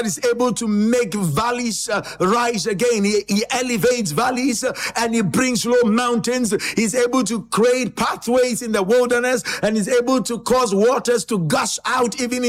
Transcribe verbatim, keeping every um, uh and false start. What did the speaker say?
is able to make valleys uh, rise again. He, he elevates valleys uh, and he brings low mountains. He's able to create pathways in the wilderness, and is able to cause waters to gush out even in